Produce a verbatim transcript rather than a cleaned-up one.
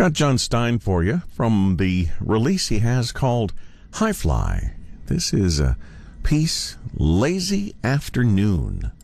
Got John Stein for you from the release he has called High Fly. This is a piece, Lazy Afternoon.